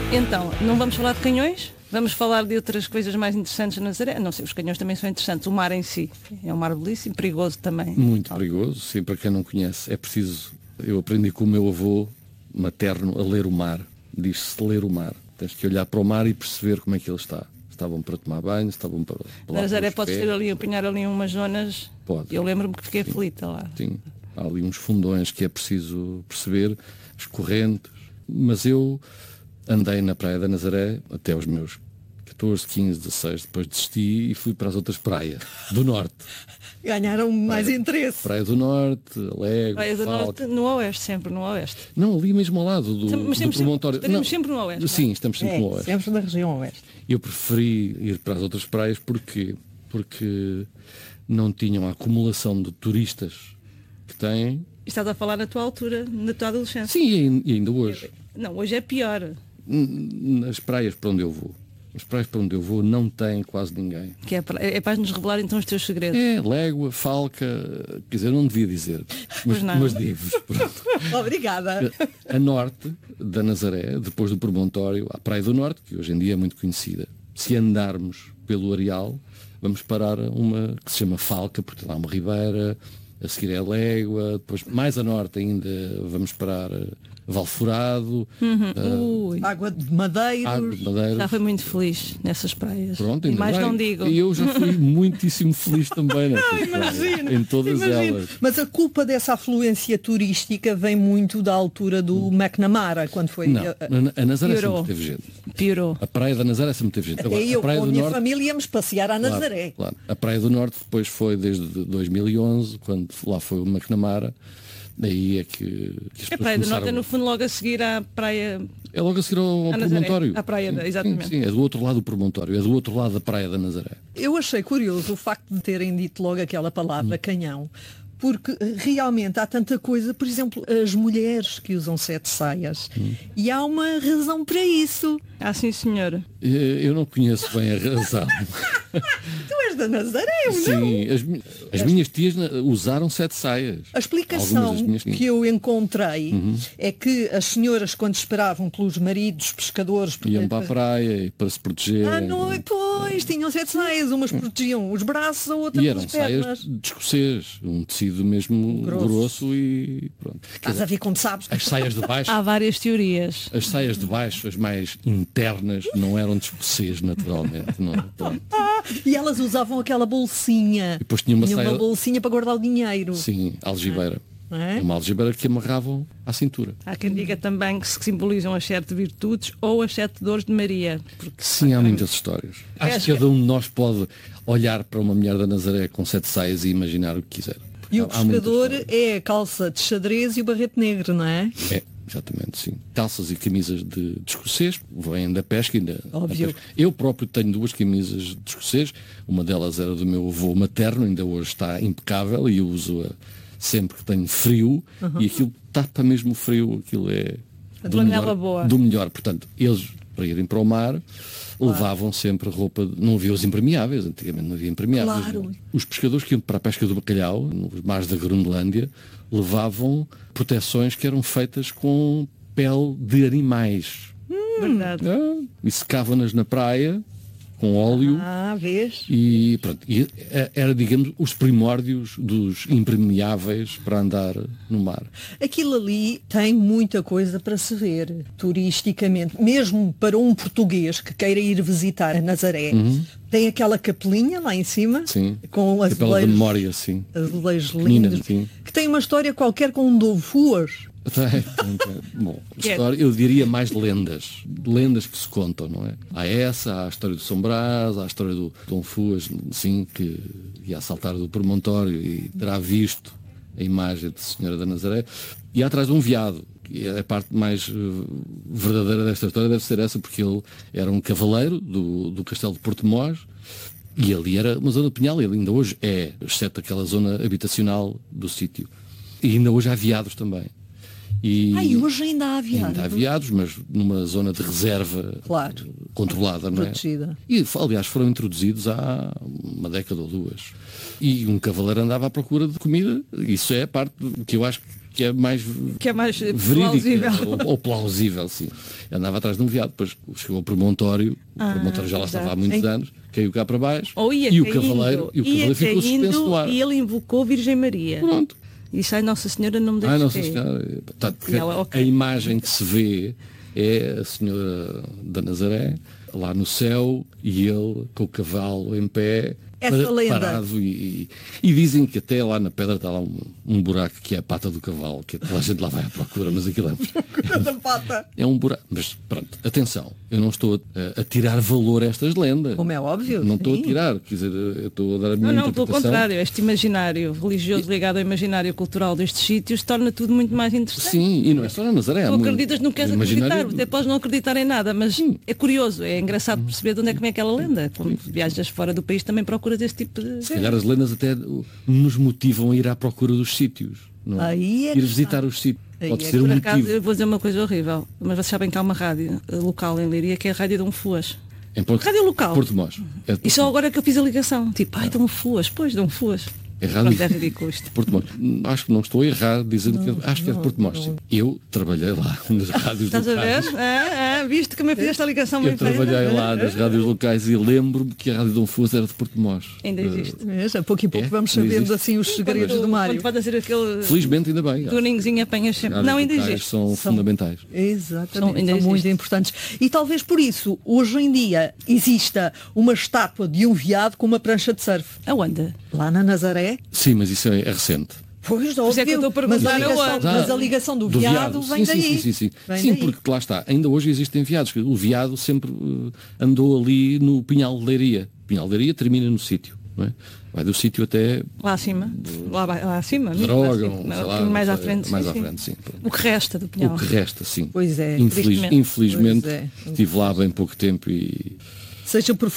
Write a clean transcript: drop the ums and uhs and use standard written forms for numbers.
Então, não vamos falar de canhões? Vamos falar de outras coisas mais interessantes na Nazaré? Não sei, os canhões também são interessantes. O mar em si é um mar belíssimo, perigoso também. Muito perigoso, sim, para quem não conhece. É preciso... Eu aprendi com o meu avô materno a ler o mar. Diz-se ler o mar. Tens que olhar para o mar e perceber como é que ele está. Estavam para tomar banho, estavam para... Na Nazaré pode ter ali, apanhar ali umas zonas... Pode. Eu lembro-me que fiquei aflita lá. Sim, há ali uns fundões que é preciso perceber, as correntes. Mas eu andei na Praia da Nazaré até os meus 14, 15, 16, depois desisti e fui para as outras praias do Norte. Ganharam mais interesse. Praia do Norte, Alégua, Praia do Norte, no Oeste, sempre no Oeste. Não, ali mesmo ao lado do promontório. Estaremos sempre no Oeste. Sim, estamos sempre no Oeste. Sempre na região Oeste. Eu preferi ir para as outras praias porque não tinham a acumulação de turistas que têm. Estás a falar na tua altura, na tua adolescência. Sim, e ainda hoje. Não, hoje é pior. Nas praias para onde eu vou. As praias para onde eu vou não tem quase ninguém. Que é para nos revelar então os teus segredos. É, Légua, Falca, quer dizer, eu não devia dizer, mas digo-vos. Obrigada. A norte da Nazaré, depois do promontório, a Praia do Norte, que hoje em dia é muito conhecida. Se andarmos pelo Areal, vamos parar a uma que se chama Falca, porque lá há uma ribeira, a seguir é a Légua, depois mais a norte ainda vamos parar Valforado, Água de Madeiros. Já foi muito feliz nessas praias. Pronto, e mais não digo. E eu já fui muitíssimo feliz também nessas praias, em todas elas. Mas a culpa dessa afluência turística vem muito da altura do McNamara, quando foi... Não, a Nazaré Piorou. sempre teve gente. Piorou. A Praia da Nazaré sempre teve gente. Agora, eu a Praia com a do minha Norte, família íamos passear à Nazaré. Claro. A Praia do Norte depois foi desde 2011, quando lá foi o McNamara. Daí é que a Praia do Norte é no fundo logo a seguir à praia... É logo a seguir ao promontório. À praia, exatamente. Sim, é do outro lado do promontório, é do outro lado da Praia da Nazaré. Eu achei curioso o facto de terem dito logo aquela palavra, canhão, porque realmente há tanta coisa, por exemplo, as mulheres que usam 7 saias. E há uma razão para isso. Ah, sim, senhora. Eu não conheço bem a razão. Tu és da Nazaré, não? Sim, as minhas tias usaram 7 saias. A explicação que eu encontrei é que as senhoras, quando esperavam pelos maridos pescadores... Iam para a praia para se proteger. Pois, tinham 7 saias. Umas protegiam os braços, a outra eram as pernas. saias de escocês, um tecido mesmo grosso e pronto. Estás a ver como sabes? As saias de baixo... Há várias teorias. As saias de baixo, as mais internas, não eram de escocês, naturalmente. Não, e elas usavam aquela bolsinha. E depois tinha uma bolsinha para guardar o dinheiro. Sim, algibeira. É? Uma algibeira que amarravam à cintura. Há quem diga também que se simbolizam as 7 virtudes ou as 7 dores de Maria. Sim, há muitas histórias. Acho que cada um de nós pode olhar para uma mulher da Nazaré com 7 saias e imaginar o que quiser. E o pescador é a calça de xadrez e o barrete negro, não é? É, exatamente, sim. Calças e camisas de escocês, vêm da pesca e Óbvio. pesca. Eu próprio tenho 2 camisas de escocês, uma delas era do meu avô materno, ainda hoje está impecável e eu uso-a sempre que tenho frio e aquilo tapa mesmo o frio, aquilo é do melhor. Portanto, eles, para irem para o mar, levavam sempre roupa, não havia os impermeáveis, antigamente não havia impermeáveis. Claro. Os pescadores que iam para a pesca do bacalhau, nos mares da Groenlândia, levavam proteções que eram feitas com pele de animais. Verdade. E secavam-nas na praia com óleo. Vês? E pronto, era, digamos, os primórdios dos impermeáveis para andar no mar. Aquilo ali tem muita coisa para se ver, turisticamente. Mesmo para um português que queira ir visitar a Nazaré, tem aquela capelinha lá em cima, sim, com capela de memória, sim. Azulejos lindos, sim. que tem uma história qualquer com um Doufuas. Bom, história, eu diria mais lendas que se contam, não é? Há a história do São Brás, há a história do Dom Fuas, sim, que ia saltar do promontório e terá visto a imagem de Senhora da Nazaré, e há atrás de um veado, que é a parte mais verdadeira desta história, deve ser essa, porque ele era um cavaleiro do Castelo de Portimós, e ali era uma zona de Pinhal, e ainda hoje é, exceto aquela zona habitacional do sítio. E ainda hoje há veados também. E hoje ainda há veados. Ainda há veados, mas numa zona de reserva controlada, não é? Protegida. E, aliás, foram introduzidos há uma década ou 2. E um cavaleiro andava à procura de comida. Isso é a parte que eu acho que que é mais verídica ou plausível, sim. Andava atrás de um veado, depois chegou ao promontório, o promontório já lá estava há muitos anos, caiu cá para baixo, e o cavaleiro ficou suspenso no ar. E ele invocou Virgem Maria. Pronto. Isso, ai Nossa Senhora, não me deixe Nossa Senhora. Portanto, a imagem que se vê é a Senhora da Nazaré lá no céu e ele com o cavalo em pé, parado, e dizem que até lá na pedra está lá um buraco que é a pata do cavalo, que toda a gente lá vai à procura, mas aquilo é um buraco. Mas pronto, atenção, eu não estou a tirar valor a estas lendas. Como é óbvio. Não estou a tirar, quer dizer, eu estou a dar a minha interpretação. Não, pelo contrário, este imaginário religioso ligado ao imaginário cultural destes sítios torna tudo muito mais interessante. Sim, e não é só na Nazaré. Tu acreditas, não queres acreditar, até podes não acreditar em nada, mas é curioso, é engraçado perceber de onde é que vem aquela lenda. Quando viajas fora do país também procuras esse tipo de... Se calhar as lendas até nos motivam a ir à procura dos sítios. Não? Ir visitar os sítios. Pode ser um motivo. Eu vou dizer uma coisa horrível, mas vocês sabem que há uma rádio local em Leiria que é a Rádio Dom Fuas. Rádio local. Porto Mós. E só agora que eu fiz a ligação. Tipo, Dom Fuas, Dom Fuas. É ridículo isto. Porto Mós. Acho que não estou a errar dizendo que acho que é de Porto Mós. Eu trabalhei lá nas rádios locais. Estás a ver? Viste que me fizeste a ligação bem feita? Eu trabalhei lá nas rádios locais e lembro-me que a Rádio Dom Fuas era de Porto Mós. Ainda existe. A pouco e pouco vamos sabendo assim os segredos do Mário. Pode ser aquele... Felizmente ainda bem. Tuninhozinho apanhas sempre. Não, ainda existe. São fundamentais. Exatamente, são muito importantes. E talvez por isso, hoje em dia, exista uma estátua de um veado com uma prancha de surf. Aonde? Lá na Nazaré. Sim, mas isso é recente. Pois, óbvio, é que eu estou a perguntar, mas a ligação do veado vem daí. Sim, porque lá está. Ainda hoje existem veados. O veado sempre andou ali no Pinhal de Leiria. Pinhal de Leiria termina no sítio. Não é? Vai do sítio até... Lá acima. Lá acima. Drogam, mais à frente. Mais à frente, sim. O que resta do Pinhal. O que resta, sim. Pois é. Infelizmente, estive lá há bem pouco tempo e... Seja por